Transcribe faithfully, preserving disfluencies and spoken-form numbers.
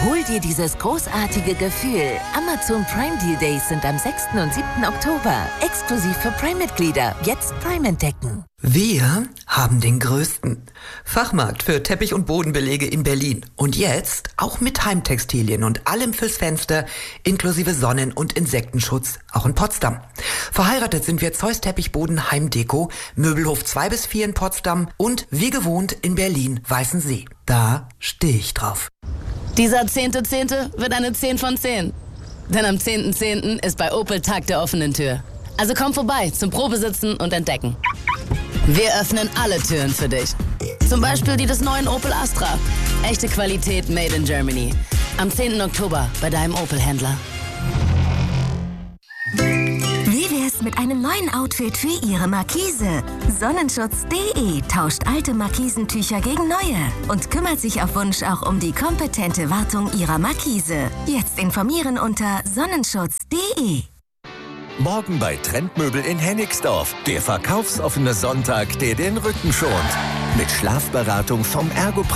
Hol dir dieses großartige Gefühl. Amazon Prime Deal Days sind am sechsten und siebten Oktober. Exklusiv für Prime-Mitglieder. Jetzt Prime entdecken. Wir haben den größten Fachmarkt für Teppich- und Bodenbelege in Berlin. Und jetzt auch mit Heimtextilien und allem fürs Fenster, inklusive Sonnen- und Insektenschutz, auch in Potsdam. Verheiratet sind wir Zeus Teppichboden Heimdeko, Möbelhof zwei bis vier in Potsdam und wie gewohnt in Berlin Weißensee. Da stehe ich drauf. Dieser zehnte zehnte wird eine zehn von zehn. Denn am zehnten zehnten ist bei Opel Tag der offenen Tür. Also komm vorbei zum Probesitzen und Entdecken. Wir öffnen alle Türen für dich. Zum Beispiel die des neuen Opel Astra. Echte Qualität made in Germany. Am zehnten Oktober bei deinem Opel-Händler. Wie wär's mit einem neuen Outfit für Ihre Markise? Sonnenschutz punkt de tauscht alte Markisentücher gegen neue und kümmert sich auf Wunsch auch um die kompetente Wartung Ihrer Markise. Jetzt informieren unter sonnenschutz punkt de. Morgen bei Trendmöbel in Hennigsdorf. Der verkaufsoffene Sonntag, der den Rücken schont. Mit Schlafberatung vom Ergo